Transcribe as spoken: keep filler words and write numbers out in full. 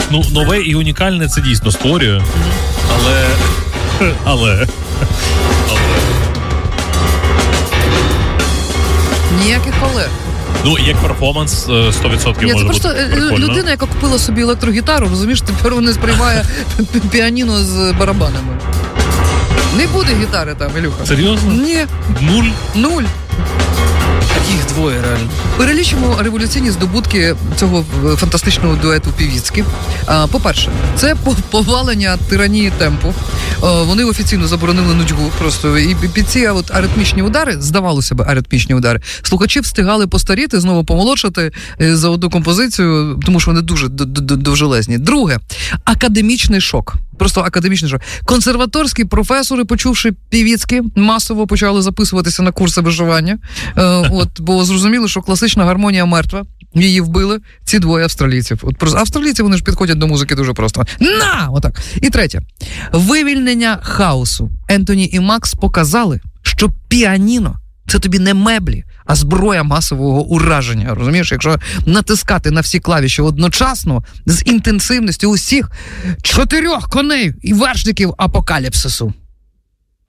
Ну, нове і унікальне це дійсно створює. Але... Але... Але... Ніяких але. Ну, як перформанс сто відсотків Ні, може бути прикольно. Це просто людина, яка купила собі електрогітару, розумієш, тепер вона сприймає піаніно з барабанами. Не буде гітари там, Ілюха. Серйозно? Ні. Нуль? Нуль. Таких двоє, реально. Перелічимо революційні здобутки цього фантастичного дуету Півіцькі. По-перше, це повалення тиранії темпу. Вони офіційно заборонили нудьгу просто. І під ці от аритмічні удари, здавалося б, аритмічні удари, слухачі встигали постаріти, знову помолодшати за одну композицію, тому що вони дуже довжелезні. Друге, академічний шок. Просто академічний шок. Консерваторські професори, почувши Півіцькі, масово почали записуватися на курси виживання. Е, от, бо зрозуміло, що класична гармонія мертва. Її вбили ці двоє австралійців. От просто австралійці, вони ж підходять до музики дуже просто. На! Отак. І третє. Вивільнення хаосу. Ентоні і Макс показали, що піаніно – це тобі не меблі, а зброя масового ураження. Розумієш? Якщо натискати на всі клавіші одночасно з інтенсивністю усіх чотирьох коней і вершників апокаліпсису.